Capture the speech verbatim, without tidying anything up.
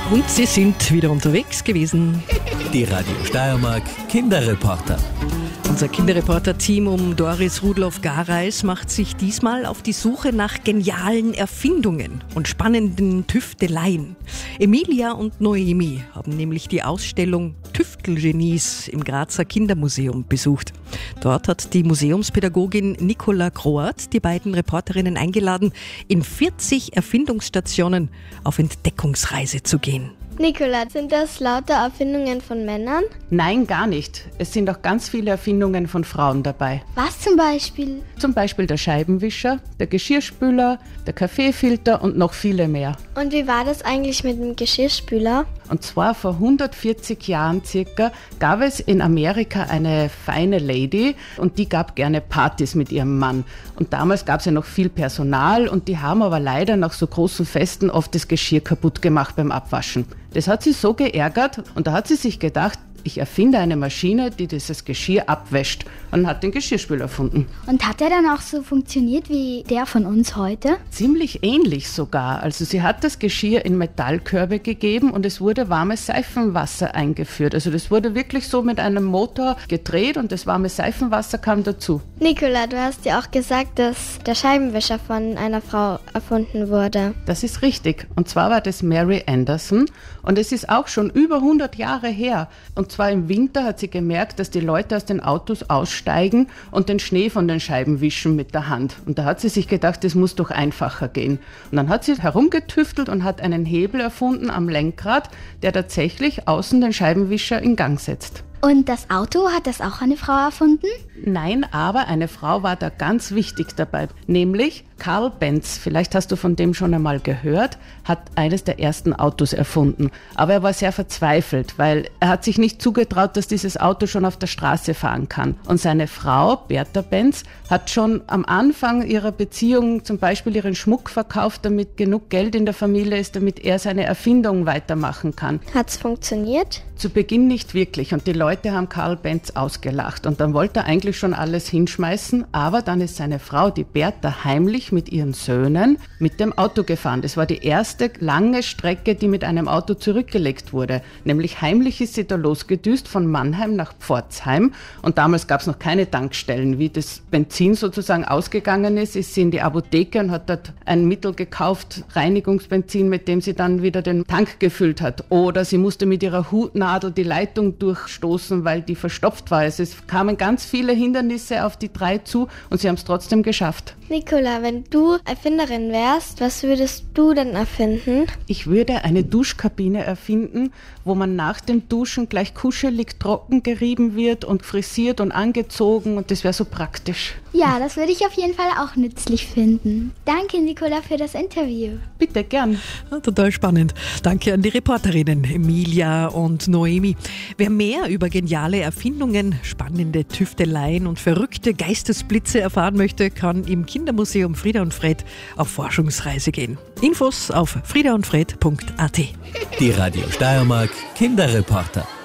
Und sie sind wieder unterwegs gewesen. Die Radio Steiermark Kinderreporter. Unser Kinderreporter-Team um Doris Rudloff-Gareis macht sich diesmal auf die Suche nach genialen Erfindungen und spannenden Tüfteleien. Emilia und Noemi haben nämlich die Ausstellung Tüftelgenies im Grazer Kindermuseum besucht. Dort hat die Museumspädagogin Nicola Kroat die beiden Reporterinnen eingeladen, in vierzig Erfindungsstationen auf Entdeckungsreise zu gehen. Nicola, sind das lauter Erfindungen von Männern? Nein, gar nicht. Es sind auch ganz viele Erfindungen von Frauen dabei. Was zum Beispiel? Zum Beispiel der Scheibenwischer, der Geschirrspüler, der Kaffeefilter und noch viele mehr. Und wie war das eigentlich mit dem Geschirrspüler? Und zwar vor hundertvierzig Jahren circa gab es in Amerika eine feine Lady und die gab gerne Partys mit ihrem Mann. Und damals gab es ja noch viel Personal und die haben aber leider nach so großen Festen oft das Geschirr kaputt gemacht beim Abwaschen. Das hat sie so geärgert und da hat sie sich gedacht, ich erfinde eine Maschine, die dieses Geschirr abwäscht, und hat den Geschirrspüler erfunden. Und hat der dann auch so funktioniert wie der von uns heute? Ziemlich ähnlich sogar. Also sie hat das Geschirr in Metallkörbe gegeben und es wurde warmes Seifenwasser eingeführt. Also das wurde wirklich so mit einem Motor gedreht und das warme Seifenwasser kam dazu. Nicola, du hast ja auch gesagt, dass der Scheibenwischer von einer Frau erfunden wurde. Das ist richtig. Und zwar war das Mary Anderson und es ist auch schon über hundert Jahre her. Und zwar im Winter hat sie gemerkt, dass die Leute aus den Autos aussteigen und den Schnee von den Scheiben wischen mit der Hand. Und da hat sie sich gedacht, das muss doch einfacher gehen. Und dann hat sie herumgetüftelt und hat einen Hebel erfunden am Lenkrad, der tatsächlich außen den Scheibenwischer in Gang setzt. Und das Auto, hat das auch eine Frau erfunden? Nein, aber eine Frau war da ganz wichtig dabei, nämlich Carl Benz. Vielleicht hast du von dem schon einmal gehört, hat eines der ersten Autos erfunden. Aber er war sehr verzweifelt, weil er hat sich nicht zugetraut, dass dieses Auto schon auf der Straße fahren kann. Und seine Frau, Bertha Benz, hat schon am Anfang ihrer Beziehung zum Beispiel ihren Schmuck verkauft, damit genug Geld in der Familie ist, damit er seine Erfindung weitermachen kann. Hat's funktioniert? Zu Beginn nicht wirklich und die Leute haben Carl Benz ausgelacht und dann wollte er eigentlich schon alles hinschmeißen, aber dann ist seine Frau, die Bertha, heimlich mit ihren Söhnen mit dem Auto gefahren. Das war die erste lange Strecke, die mit einem Auto zurückgelegt wurde. Nämlich heimlich ist sie da losgedüst von Mannheim nach Pforzheim und damals gab es noch keine Tankstellen. Wie das Benzin sozusagen ausgegangen ist, ist sie in die Apotheke und hat dort ein Mittel gekauft, Reinigungsbenzin, mit dem sie dann wieder den Tank gefüllt hat. Oder sie musste mit ihrer Hutnadel die Leitung durchstoßen, weil die verstopft war. Es kamen ganz viele Hindernisse auf die drei zu und sie haben es trotzdem geschafft. Nicola, wenn du Erfinderin wärst, was würdest du denn erfinden? Ich würde eine Duschkabine erfinden, wo man nach dem Duschen gleich kuschelig trocken gerieben wird und frisiert und angezogen und das wäre so praktisch. Ja, das würde ich auf jeden Fall auch nützlich finden. Danke, Nicola, für das Interview. Bitte, gern. Ja, total spannend. Danke an die Reporterinnen Emilia und Noemi. Wer mehr über geniale Erfindungen, spannende Tüfteleien und verrückte Geistesblitze erfahren möchte, kann im Kindermuseum Frieda und Fred auf Forschungsreise gehen. Infos auf frieda und fred punkt a t. Die Radio Steiermark Kinderreporter.